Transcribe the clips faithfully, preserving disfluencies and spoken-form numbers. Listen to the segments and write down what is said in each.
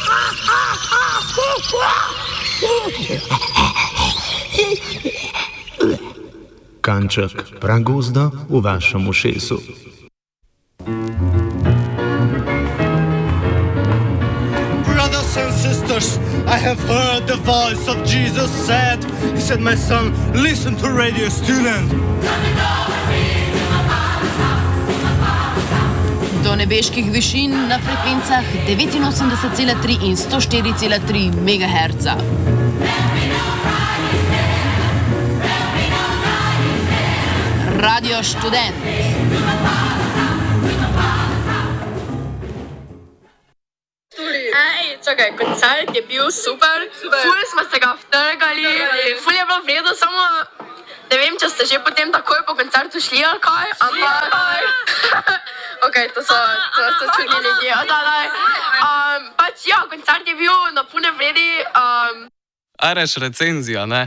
Kanček pragozda v vašem ušesu. Brothers and sisters, I have heard the voice of Jesus said, he said, my son, listen to Radio Student. Do nebeških višin na frekvencah devetinosemdeset cela tri in sto štiri cela tri megaherca. Radio Študent. Ej, čakaj, koncert je bil super, ful smo se ga vtrgali, ful je bilo vredo, samo ne vem, če ste že potem takoj po koncertu šli ali kaj, ampak... Ok, to so, to so čudni ljudje, odalaj. Um, pač ja, koncert je bil na pune vredi. Um... Areš recenzija, ne?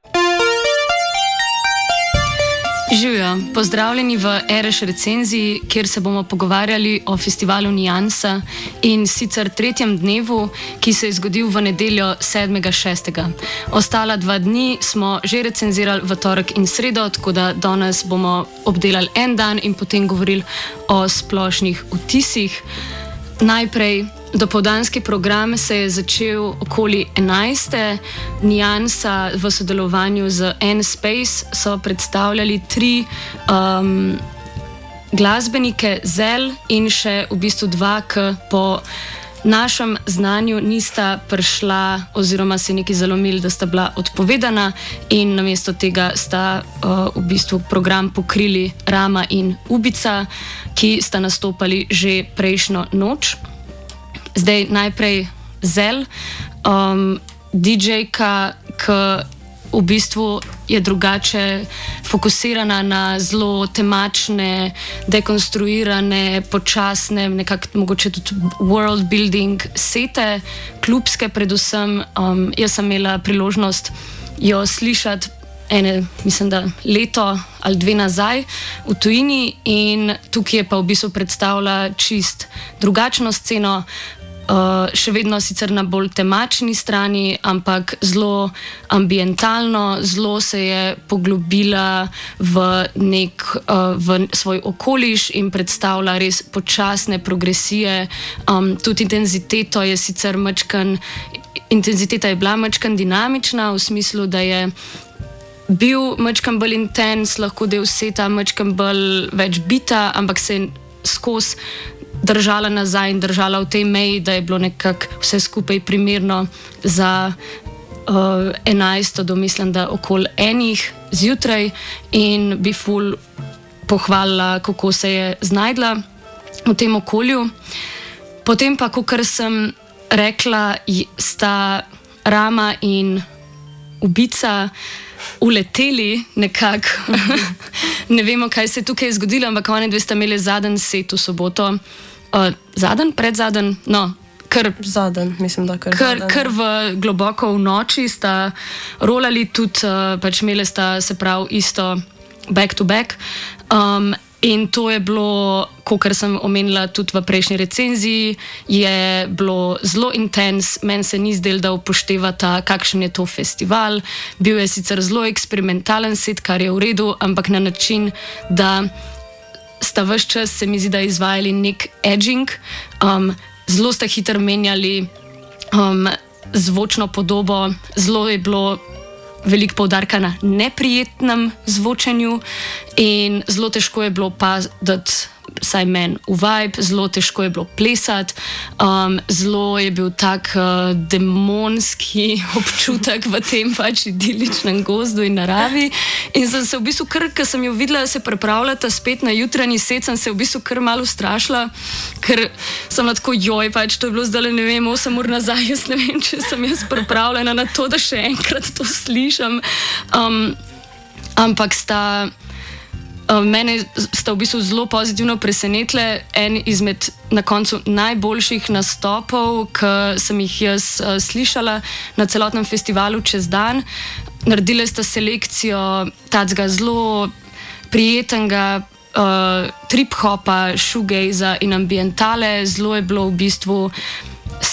Živjo, pozdravljeni v Ereš recenziji, kjer se bomo pogovarjali o festivalu Niansa in sicer tretjem dnevu, ki se je zgodil v nedeljo sedmega šestega. Ostala dva dni smo že recenzirali v torek in sredo, tako da danes bomo obdelali en dan in potem govorili o splošnih vtisih. Najprej, dopoldanski program se je začel okoli enajste. Niansa v sodelovanju z N-Space so predstavljali tri um, glasbenike, Zel in še v bistvu dva, ki po našem znanju nista prišla oziroma se nekaj zalomili, da sta bila odpovedana in namesto tega sta uh, v bistvu program pokrili Rama in Ubica, ki sta nastopali že prejšnjo noč. Zdaj najprej Zel, um, didžejka, ki v bistvu je drugače fokusirana na zelo temačne, dekonstruirane, počasne, nekako mogoče tudi world building sete, klubske predvsem. Um, jaz sem imela priložnost jo slišati ene, mislim, da leto ali dve nazaj v tujini in tukaj je pa v bistvu predstavlja čist drugačno sceno. Uh, še vedno sicer na bolj temačni strani, ampak zelo ambientalno, zelo se je poglobila v nek uh, v svoj okoliš in predstavlja res počasne progresije. Um, tudi intenziteto je sicer mačkan, intenziteta je bila mačkan dinamična v smislu, da je bil mačkan bolj intens, lahko del seta mačkan bolj več bita, ampak se je skozi držala nazaj in držala v tej meji, da je bilo nekako vse skupaj primerno za uh, enajsto do mislim, da okoli enih zjutraj in bi ful pohvalila, kako se je znajdla v tem okolju. Potem pa, kakor sem rekla, sta Rama in Ubica uleteli nekako. Ne vemo, kaj se je tukaj zgodilo, ampak oni dve sta imeli zadnji set v soboto. Uh, zadnji, predzaden, no, kar, zadnji, mislim, da kar. Kar, kar v globoko v noči sta rolali, tudi uh, pač imeli sta se prav isto back to back. Um, in to je bilo, kot sem omenila tudi v prejšnji recenziji, je bilo zelo intens. Meni se ni zdelo, da upoštevata, kakšen je to festival. Bil je sicer zelo eksperimentalen set, kar je v redu, ampak na način, da sta ves čas, se mi zdi, da izvajali nek edging, um, zelo sta hitro menjali um, zvočno podobo, zelo je bilo veliko poudarka na neprijetnem zvočenju in zelo težko je bilo paziti, saj meni v vibe, zelo težko je bilo plesati, um, zelo je bil tak uh, demonski občutek v tem pač idiličnem gozdu in naravi. In sem se v bistvu, kar, ko sem jo videla, se pripravljata spet na jutranji set, sem se v bistvu kar malo ustrašila, ker sem lahko joj, pač to je bilo zdaj, ne vem, osem ur nazaj, jaz ne vem, če sem jaz pripravljena na to, da še enkrat to slišam. Um, ampak sta... Uh, mene sta v bistvu zelo pozitivno presenetile. En izmed na koncu najboljših nastopov, ki sem jih jaz uh, slišala na celotnem festivalu čez dan. Naredile sta selekcijo tacga zelo prijetnega uh, trip-hopa, shoegaza in ambientale. Zelo je bilo v bistvu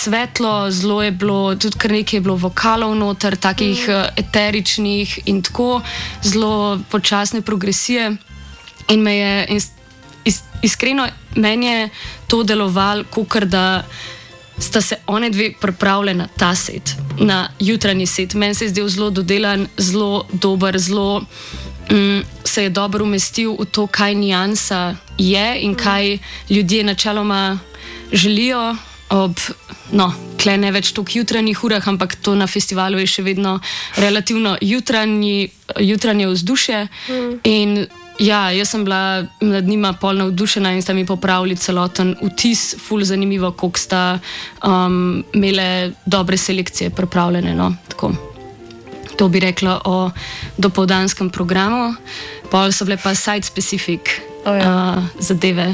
svetlo, zelo je bilo, tudi kar nekaj je bilo vokalov noter, takih mm. eteričnih in tako, zelo počasne progresije. In me je, in, is, iskreno, meni je to delovalo, kakor da sta se one dve pripravljali na ta set, na jutranji set. Meni se je zdel zelo dodelan, zelo dober, zelo mm, se je dobro umestil v to, kaj niansa je in kaj ljudje načeloma želijo ob, no, tle ne več toliko jutranjih urah, ampak to na festivalu je še vedno relativno jutranji, jutranje vzdušje. Mm. In ja, jaz sem bila nad njima pol navdušena in sta mi popravili celoten vtis, ful zanimivo, koliko sta um, imele dobre selekcije pripravljene. No, tako. To bi rekla o dopoldanskem programu. Pol so bile pa site-specific oh, ja. uh, zadeve.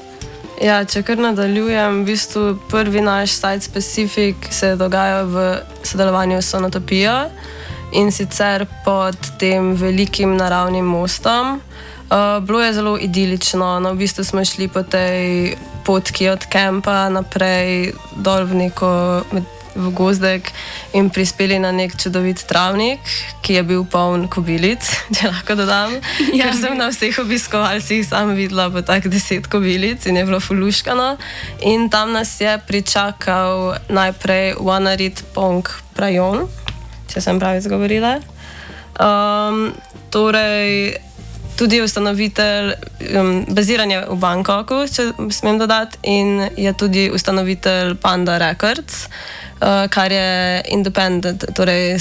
Ja, če kar nadaljujem, v bistvu prvi naš site-specific se dogaja v sodelovanju s Sonotopijo in sicer pod tem velikim naravnim mostom. Uh, bilo je zelo idilično, no, v bistvu smo šli po tej potki od kempa naprej dol v neko v gozdek in prispeli na nek čudovit travnik, ki je bil poln kobilic, če lahko dodam. Ja. Ker sem na vseh obiskovalcih sam videla po tak deset kobilic in je bilo fuluškano. In tam nas je pričakal najprej Wanarit Pong Prajon, če sem pravi izgovorila. Um, torej, tudi ustanovitelj, um, baziranje v Bangkoku, če smem dodati, in je tudi ustanovitelj Panda Records, uh, kar je independent, torej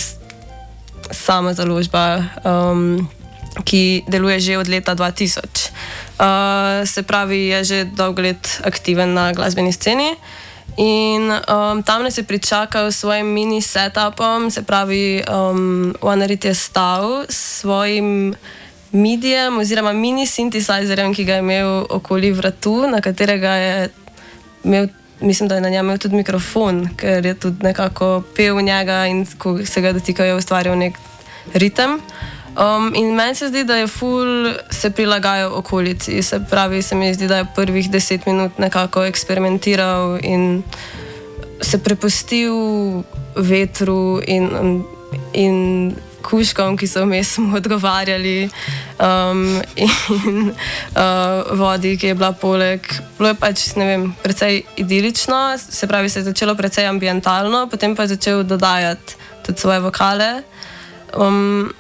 sama založba, um, ki deluje že od leta dva tisoč. Uh, se pravi, je že dolgo let aktiven na glasbeni sceni. In um, tam nas je pričakal s svojim mini setupom, se pravi, um, Wanarit je stal s svojim midijem oziroma mini synthesizerjem, ki ga je imel okoli vratu, na katerega je imel, mislim, da je na njem imel tudi mikrofon, ker je tudi nekako pel njega in ko se ga dotikajo, je ustvarjal nek ritem. Um, in meni se zdi, da je ful se prilagajal okolici, se pravi, se mi zdi, da je prvih deset minut nekako eksperimentiral in se prepustil vetru in, in kužkom, ki so vmes mu odgovarjali, um, in uh, vodi, ki je bila poleg. Bilo je pač, ne vem, precej idilično, se pravi, se je začelo precej ambientalno, potem pa je začel dodajati tudi svoje vokale, um,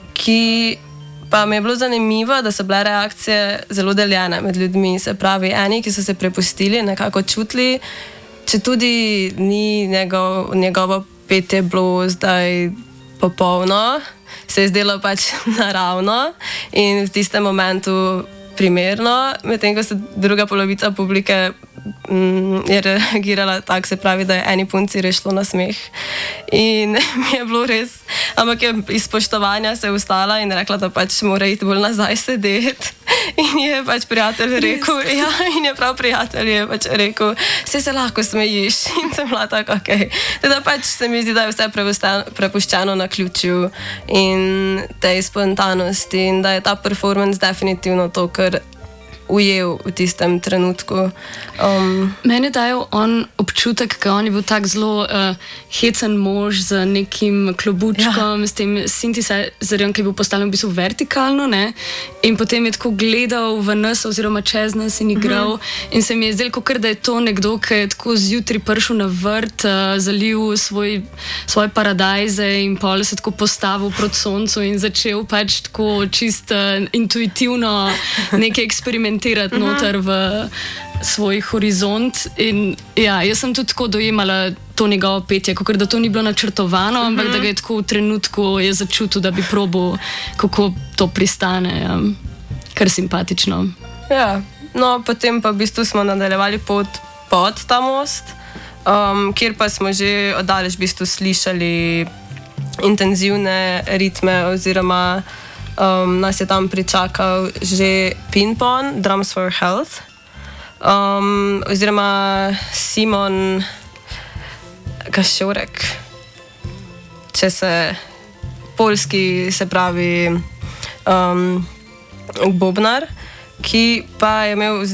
ki pa mi je bilo zanimivo, da so bile reakcije zelo deljene med ljudmi, se pravi, eni, ki so se prepustili, nekako čutili, če tudi ni njegov, njegovo petje bilo zdaj popolno, se je zdelo pač naravno in v tistem momentu primerno, medtem ko se druga polovica publike mm, je reagirala tako, se pravi, da je eni punci res šlo na smeh. In mi je bilo res, ampak je iz spoštovanja se ustala in rekla, da pač mora iti bolj nazaj sedeti. In je pač prijatelj rekel, ja, in je prav prijatelj je pač rekel, vse se lahko smejiš. In sem bila tako, okej. Okay. Teda pač se mi zdi, da je vse prepuščeno na ključju in tej spontanosti in da je ta performance definitivno to, kar ujel v tistem trenutku. Um, Mene dajo on občutek, da on je bil tak zelo uh, hecen mož z nekim klobučkom, ja. S tem synthesizerjem, ki je bil postavljen v bistvu vertikalno, ne? In potem je tako gledal v nas oziroma čez nas in igral. Uh-huh. In se mi je zdelo, kot da je to nekdo, ki je tako zjutraj prišel na vrt, uh, zalil svoj, svoje paradajze in pol se tako postavil proti soncu in začel pač tako čist uh, intuitivno nekaj eksperimentirati noter v svoj horizont. In ja, jaz sem tudi tako dojemala to njegovo petje, kot da to ni bilo načrtovano, ampak da ga je tako v trenutku je začutil, da bi probal, kako to pristane. Ja. Kar simpatično. Ja, no, potem pa v bistvu smo nadaljevali pot pod ta most, um, kjer pa smo že oddaleč v bistvu slišali intenzivne ritme oziroma Um, nas je tam pričakal že Pinpon, Drums for Health, um, oziroma Simon Kašorek, če se poljski, se pravi um, bobnar, ki pa je imel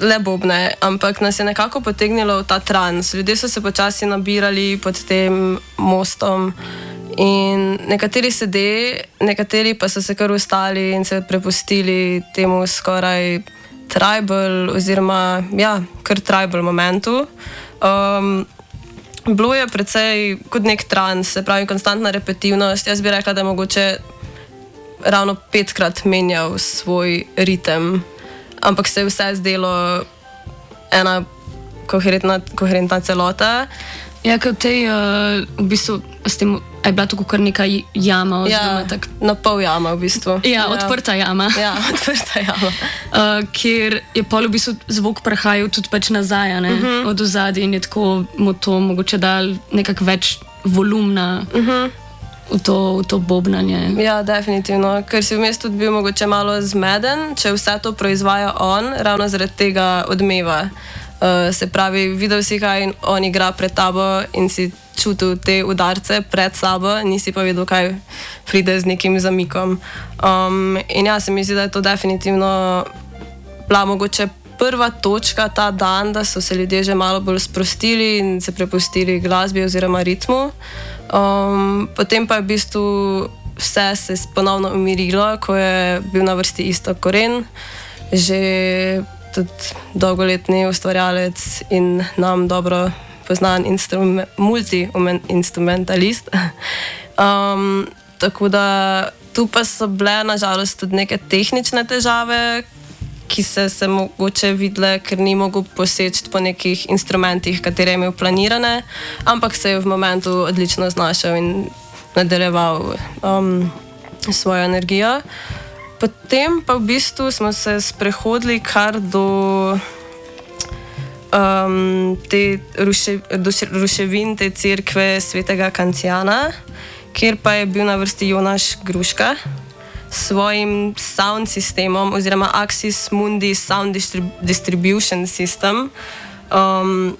le bobne, ampak nas je nekako potegnilo v ta trans. Ljudje so se počasi nabirali pod tem mostom in nekateri sede, nekateri pa so se kar ustali in se prepustili temu skoraj tribal oziroma ja, kar tribal momentu. Um, bilo je precej kot nek trans, se pravi konstantna repetitivnost. Jaz bi rekla, da je mogoče ravno petkrat menjal svoj ritem, ampak se je vse zdelo ena koherentna, koherentna celota. Ja, kot tej, uh, v bistvu, s tem, je bila tako kar neka jama. Ja, tak... na pol jama v bistvu. Ja, ja. odprta jama. Ja, odprta jama. uh, kjer je pol v bistvu zvok prehajal tudi pač nazaj, ne, uh-huh. od ozadja in je tako mu to mogoče dal nekako več volumna. Uh-huh. V to, v to bobnanje. Ja, definitivno, ker si vmes tudi bil mogoče malo zmeden, če vse to proizvaja on, ravno zaradi tega odmeva. Uh, se pravi, videl si, kaj on igra pred tabo in si čutil te udarce pred sabo, nisi pa videl, kaj pride z nekim zamikom. Um, in ja, se mi zdi, da je to definitivno bila mogoče prva točka ta dan, da so se ljudje že malo bolj sprostili in se prepustili glasbi oziroma ritmu. Um, potem pa je v bistvu vse se ponovno umirilo, ko je bil na vrsti Iztok Koren, že tudi dolgoletni ustvarjalec in nam dobro poznan instrument, multi-instrumentalist. Um, tako da tu pa so bile nažalost tudi neke tehnične težave, ki se se mogoče videle, ker ni mogel poseči po nekih instrumentih, katere je imel planirane, ampak se je v momentu odlično znašel in nadaljeval um, svojo energijo. Potem pa v bistvu smo se sprehodili kar do um, te ruše, ruševin te cerkve svetega Kancijana, kjer pa je bil na vrsti Jonaš Gruška s svojim sound sistemom oziroma Axis Mundi Sound Distribution System, um,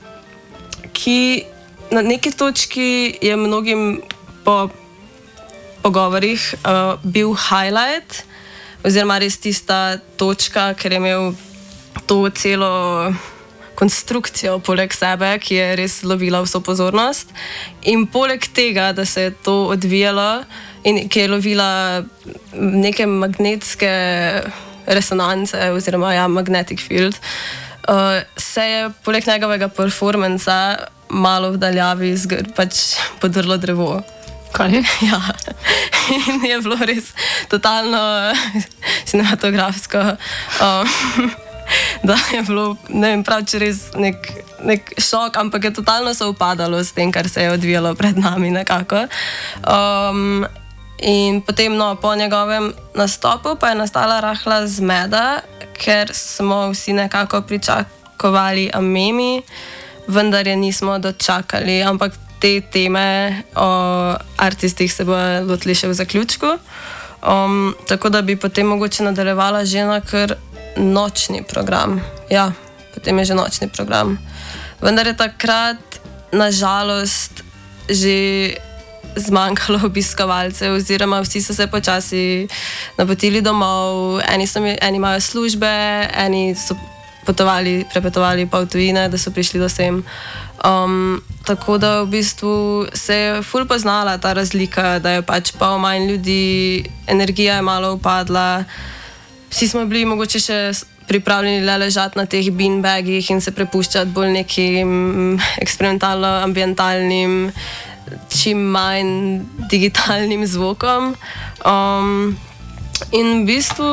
ki na neki točki je mnogim po pogovorih uh, bil highlight oziroma res tista točka, ker je imel to celo konstrukcijo poleg sebe, ki je res lovila vso pozornost. In poleg tega, da se je to odvijalo in ki je lovila neke magnetske resonance oziroma ja, magnetic field, uh, se je poleg njegovega performansa malo v daljavi zgr, pač podrlo drevo. Kaj? Ja. In je bilo res totalno cinematografsko. Um, da je bilo, ne vem, prav če res nek, nek šok, ampak je totalno se upadalo s tem, kar se je odvijalo pred nami nekako. Um, in potem, no, po njegovem nastopu pa je nastala rahla zmeda, ker smo vsi nekako pričakovali Amemi, vendar je nismo dočakali, ampak te teme o artistih se bo lotili še v zaključku. Um, tako da bi potem mogoče nadaljevala že na kar nočni program. Ja, potem je že nočni program. Vendar je takrat nažalost že zmanjkalo obiskovalcev oziroma vsi so se počasi napotili domov, eni, so, eni imajo službe, eni so potovali, prepotovali pa v tujine, da so prišli do sem. Um, tako da v bistvu se je ful poznala ta razlika, da je pač pol manj ljudi, energija je malo upadla. Vsi smo bili mogoče še pripravljeni le ležati na teh beanbagih in se prepuščati bolj nekim eksperimentalno-ambientalnim, čim manj digitalnim zvokom. Um, in v bistvu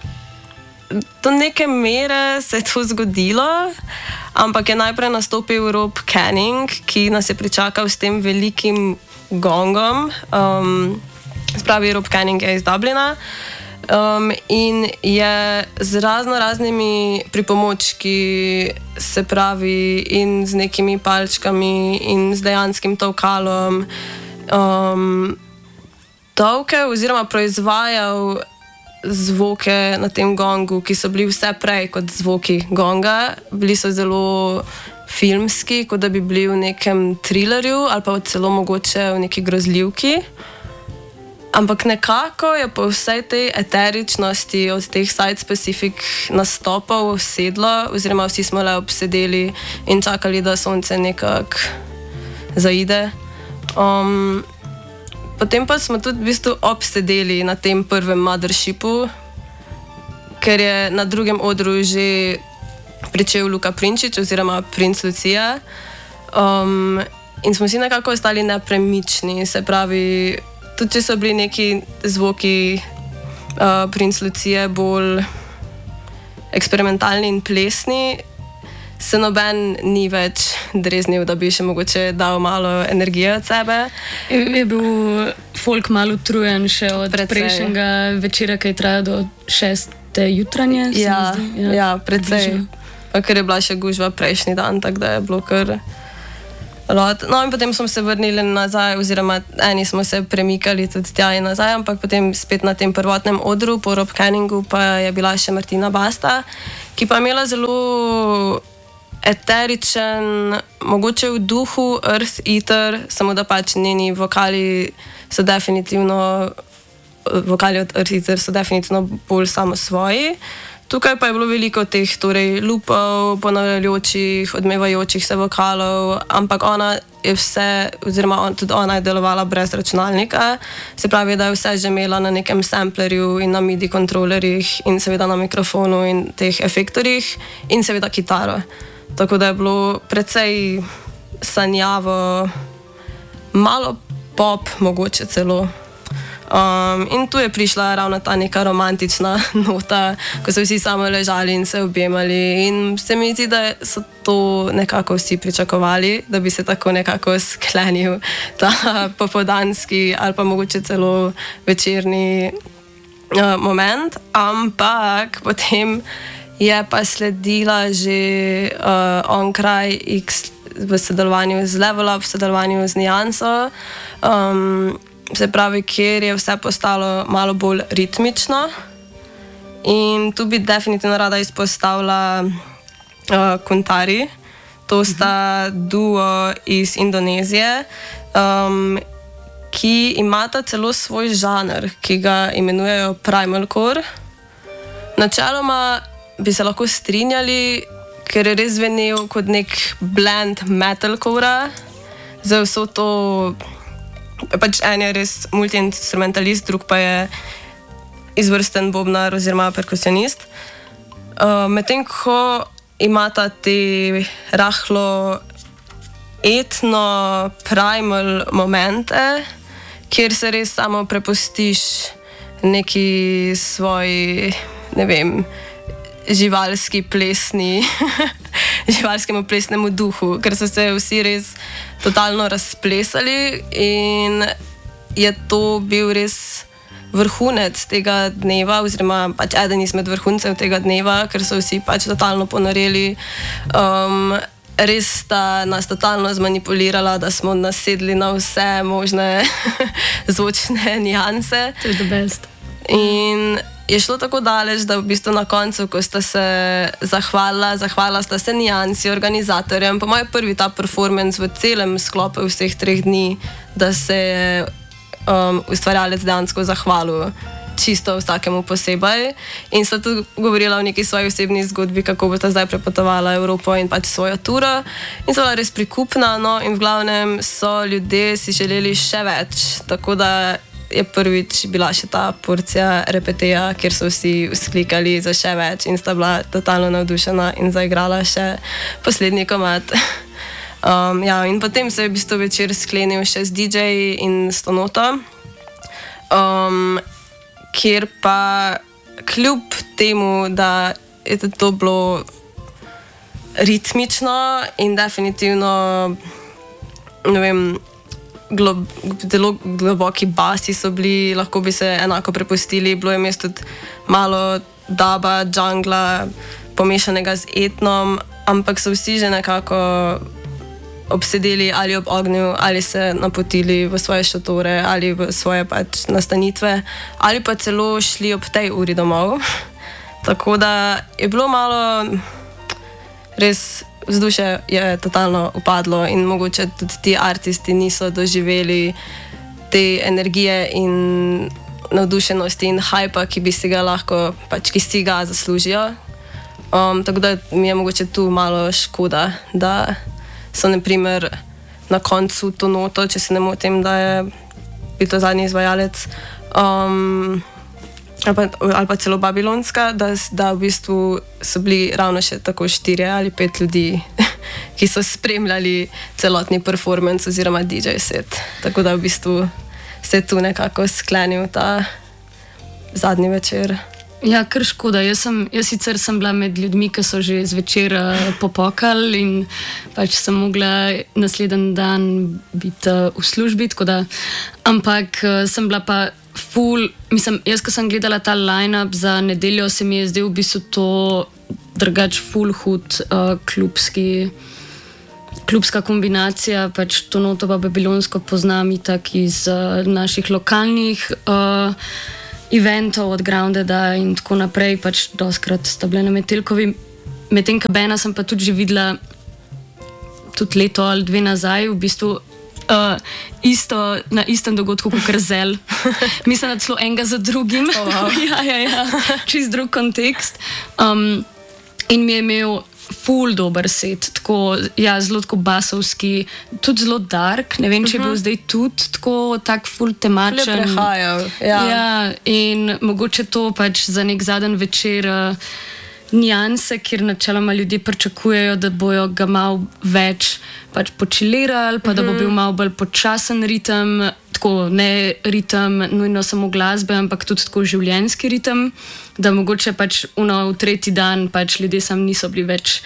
do neke mere se je to zgodilo, ampak je najprej nastopil Rob Canning, ki nas je pričakal s tem velikim gongom. Um, spravi, Rob Canning je iz Dublina. Um, in je z razno raznimi pripomočki, se pravi, in z nekimi palčkami, in z dejanskim tolkalom, um, tolke oziroma proizvajal zvoke na tem gongu, ki so bili vse prej kot zvoki gonga. Bili so zelo filmski, kot da bi bili v nekem thrillerju ali pa celo mogoče v neki grozljivki. ampak nekako je po vsej tej eteričnosti od teh site-specific nastopov sedlo, oziroma vsi smo le obsedeli in čakali, da sonce nekako zaide. Um, potem pa smo tudi v bistvu obsedeli na tem prvem mothershipu, ker je na drugem odru že pričel Luka Prinčič oziroma Princ Lucija. Um, in smo si nekako ostali nepremični, se pravi, tudi če so bili neki zvoki uh, Princ Lucije bolj eksperimentalni in plesni, se noben ni več dreznil, da bi še mogoče dal malo energije od sebe. Je, je bil folk malo utrujen še od Precej. prejšnjega večera, ki je trajal do šeste jutranje. se mi Ja, zdi. ja, ja, precej. približno. Ker je bila še gužva prejšnji dan, tako da je bilo kar rod. No in potem smo se vrnili nazaj, oziroma eni smo se premikali tudi tja in nazaj, ampak potem spet na tem prvotnem odru po Rob Canningu pa je bila še Martina Basta, ki pa je imela zelo eteričen, mogoče v duhu Earth Eater, samo da pač njeni vokali so definitivno, vokali od Earth Eater so definitivno bolj samosvoji. Tukaj pa je bilo veliko teh torej, lupov, ponavljajočih, odmevajočih se vokalov, ampak ona je vse, oziroma on, tudi ona je delovala brez računalnika, se pravi, da je vse že imela na nekem samplerju in na midi kontrolerjih in seveda na mikrofonu in teh efektorjih in seveda kitaro. Tako da je bilo precej sanjavo, malo pop, mogoče celo. Um, in tu je prišla ravno ta neka romantična nota, ko so vsi samo ležali in se objemali. In se mi zdi, da so to nekako vsi pričakovali, da bi se tako nekako sklenil ta popoldanski ali pa mogoče celo večerni uh, moment. Ampak potem je pa sledila že uh, On Cry X v sodelovanju z Level Up, v sodelovanju z Nianso. Um, Se pravi, kjer je vse postalo malo bolj ritmično. In tu bi definitivno rada izpostavila uh, Kuntari. To sta duo iz Indonezije, um, ki imata celo svoj žanr, ki ga imenujejo Primalcore. Načeloma bi se lahko strinjali, ker je res zvenel kot nek blend metalcora, za vso to. Pač en je res multi-instrumentalist, drug pa je izvrsten bobnar oziroma perkusionist. Uh, Medtem ko imata te rahlo etno, primal momente, kjer se res samo prepustiš neki svoji, ne vem, živalski plesni, živalskemu plesnemu duhu, ker so se vsi res totalno razplesali in je to bil res vrhunec tega dneva, oziroma pač eden izmed vrhuncev tega dneva, ker so vsi pač totalno ponoreli. Um, res sta nas totalno zmanipulirala, da smo nasedli na vse možne zvočne nianse. To je the best. In je šlo tako daleč, da v bistvu na koncu, ko sta se zahvalila, zahvalila sta se Niansi, organizatorjem, po mojem prvi ta performance v celem sklopu vseh treh dni, da se je um, ustvarjalec dejansko zahvalil čisto vsakemu posebej. In sta tudi govorila o neki svoji osebni zgodbi, kako bo ta zdaj prepotovala Evropo in pač svojo turo. In so bila res prikupna, no, in v glavnem so ljudje si želeli še več, tako da je prvič bila še ta porcija repeteja, kjer so vsi vzklikali za še več in sta bila totalno navdušena in zaigrala še poslednji komad. Um, ja, in potem se je v bistvu večer sklenil še z D J in s Tonoto, um, kjer pa kljub temu, da je to bilo ritmično in definitivno, ne vem, Glob, zelo globoki basi so bili, lahko bi se enako prepustili, bilo je mesto tudi malo daba, džungla, pomešanega z etnom, ampak so vsi že nekako obsedeli ali ob ognju, ali se napotili v svoje šotore, ali v svoje pač nastanitve, ali pa celo šli ob tej uri domov. Tako da je bilo malo res. Vzdušje je totalno upadlo in mogoče tudi ti artisti niso doživeli te energije in navdušenosti in hajpa, ki bi si ga lahko, pač ki si ga zaslužijo. Um, tako da mi je mogoče tu malo škoda, da so naprimer na koncu to noto, če se ne motim, da je bil to zadnji izvajalec, um, ali, pa, ali pa celo babilonska, da, da v bistvu so bili ravno še tako štirje ali pet ljudi, ki so spremljali celotni performance oziroma D J set. Tako da v bistvu se je tu nekako sklenil ta zadnji večer. Ja, kar škoda. Jaz, sem, jaz sicer sem bila med ljudmi, ki so že zvečer uh, popokali in pač sem mogla naslednji dan biti uh, v službi, tako da, ampak uh, sem bila pa full, mislim, jaz, ko sem gledala ta line-up za nedeljo, se mi je zdel v bistvu to drugač full hud uh, klubski, klubska kombinacija, pač to noto pa babilonsko poznam itak iz uh, naših lokalnih uh, eventov od Groundeda in tako naprej, pač doskrat sta bile na Metelkovi. Medtem ko Bena sem pa tudi že videla tudi leto ali dve nazaj, v bistvu uh, isto, na istem dogodku kot Krzel. Mislim, da celo enega za drugim. Oh, wow. ja, ja, ja, čist drug kontekst. Um, in mi je imel ful dober set, tako, ja, zelo tako basovski, tudi zelo dark, ne vem, če je bil zdaj tudi tako tak ful temačen. Ful je prehajal, ja. Ja, in mogoče to pač za nek zadnji večer uh, nijanse, kjer načeloma ljudje pričakujejo, da bojo ga malo več pač počilirali, pa da bo bil malo bolj počasen ritem, tako ne ritem nujno samo glasbe, ampak tudi tako življenjski ritem, da mogoče pač uno, v tretji dan pač ljudje sam niso bili več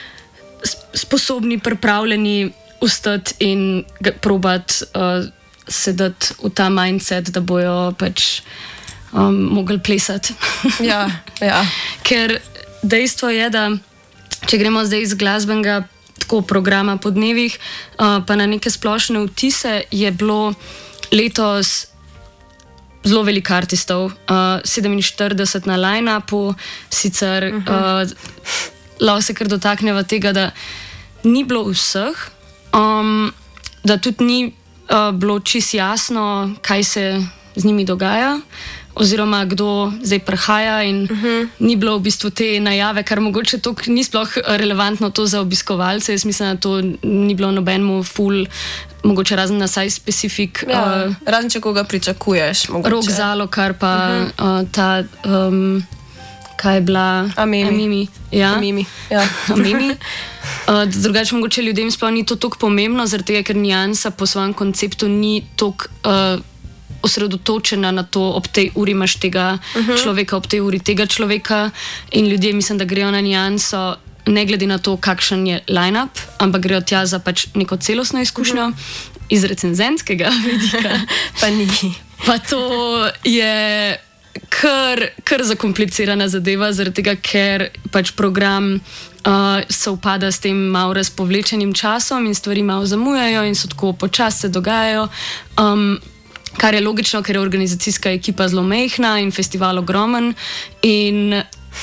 sposobni, pripravljeni ustati in probati uh, sedeti v ta mindset, da bojo pač um, mogli plesati. Ja, ja. Ker dejstvo je, da če gremo zdaj iz glasbenega tako programa po dnevih, uh, pa na neke splošne vtise, je bilo letos zelo veliko artistov, uh, sedeminštirideset na line-upu, sicer uh -huh. uh, lahko se kar dotakneva tega, da ni bilo vseh, um, da tudi ni uh, bilo čisto jasno, kaj se z njimi dogaja, oziroma kdo zdaj prihaja in uh -huh. ni bilo v bistvu te najave, kar mogoče to ni sploh relevantno to za obiskovalce. Jaz mislim, da to ni bilo nobenemu full, mogoče razen na saj specifik. Ja, uh, razen če koga pričakuješ. Mogoče. Rok Zalokar pa uh -huh. uh, ta, um, kaj je bila? Amimi. Amimi, ja. Amimi, ja. Amimi. Uh, drugače mogoče ljudem sploh ni to toliko pomembno, zaradi tega, ker nijansa po svojem konceptu ni toliko uh, osredotočena na to, ob tej uri imaš tega uh -huh. človeka, ob tej uri tega človeka, in ljudje mislim, da grejo na nijanso ne glede na to, kakšen je line-up, ampak grejo tja za pač neko celostno izkušnjo. Uh -huh. Iz recenzentskega vidika pa ni. Pa to je kar, kar zakomplicirana zadeva, zaradi tega, ker pač program uh, sovpada s tem malo razpovlečenim časom in stvari malo zamujajo in so tako počasi se dogajajo. Um, Kar je logično, ker je organizacijska ekipa zelo mehna in festival ogromen. In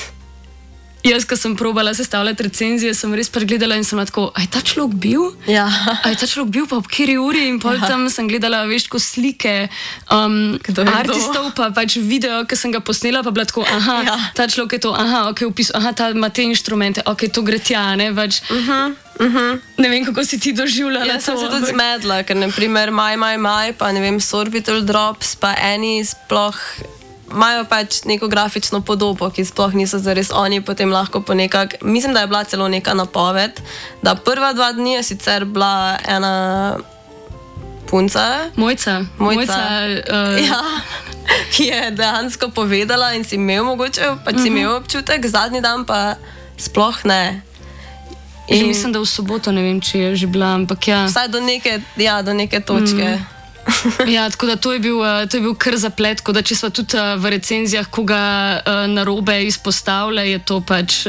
jaz, ko sem probala sestavljati recenzije, sem res pač gledala in sem tako, a je ta človek bil? Ja. A je ta človek bil pa ob kateri uri? In pol ja. tam sem gledala, veš, ko slike um, artistov, pa pač video, ki sem ga posnela, pa bila tako, aha, ja. ta človek je to, aha, ok, vpis, aha, ta ima te inštrumente, ok, to gre tja, ne, pač. Uh -huh. Uh -huh. Ne vem, kako si ti doživljala. Jaz sem se tudi zmedla, ker naprimer Maj, Maj, Maj, pa ne vem, Sorbital Drops, pa eni sploh imajo pač neko grafično podobo, ki sploh niso zares oni, potem lahko po nekak, mislim, da je bila celo neka napoved, da prva dva dni je sicer bila ena punca. Mojca. Mojca, Mojca uh... ja, ki je dejansko povedala in si imel mogoče, pač si imel občutek, zadnji dan pa sploh ne. In mislim, da v soboto, ne vem, če je že bila, ampak ja. Vsaj do neke, ja, do neke točke. Mm. Ja, tako da to je bil, to je bil kar zaplet, tako da če smo tudi v recenzijah koga narobe izpostavlja, je to pač,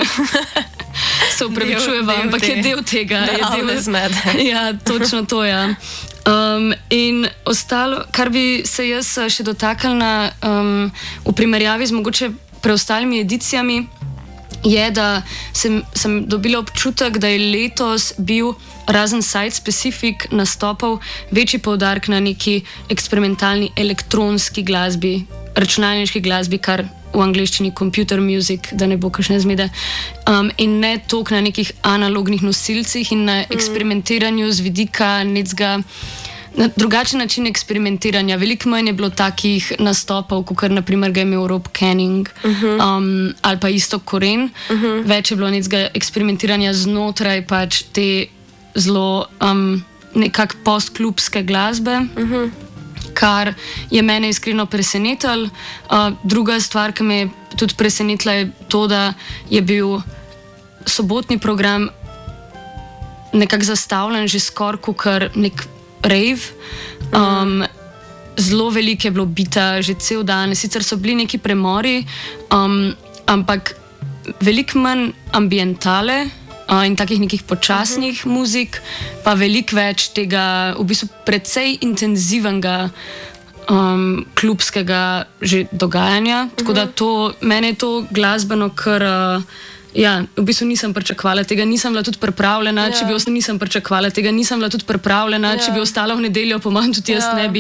se upravičujeva, ampak je del tega. Je del zmede. Ja, točno to, ja. Um, in ostalo, kar bi se jaz še dotaknila um, v primerjavi z mogoče preostalimi edicijami, je, da sem, sem dobila občutek, da je letos bil razen site-specific nastopov večji poudarek na neki eksperimentalni elektronski glasbi, računalniški glasbi, kar v angleščini computer music, da ne bo kakšne zmede, um, in ne toliko na nekih analognih nosilcih in na eksperimentiranju z vidika necega. Na drugačen način eksperimentiranja. Veliko manj je bilo takih nastopov, kot kar naprimer ga je imel Rob Canning uh -huh. um, ali pa isto Koren. Uh -huh. Več je bilo nekega eksperimentiranja znotraj pač te zelo um, nekak postklubske glasbe, uh -huh. kar je mene iskreno presenetilo. Uh, druga stvar, ki me je tudi presenetila, je to, da je bil sobotni program nekako zastavljen že skoraj kot nek rave. Um, zelo veliko je bilo bita, že cel dan, sicer so bili neki premori, um, ampak veliko manj ambientale uh, in takih nekih počasnih uh -huh. muzik, pa veliko več tega, v bistvu precej intenzivnega um, klubskega že dogajanja. Uh -huh. Tako da to, mene je to glasbeno kar. Uh, Ja, v bistvu nisem pričakovala tega, nisem bila tudi pripravljena, ja. če bi ostala, nisem pričakovala tega, nisem bila tudi pripravljena, ja. če bi ostala v nedeljo, po manj tudi jaz ja. ne bi.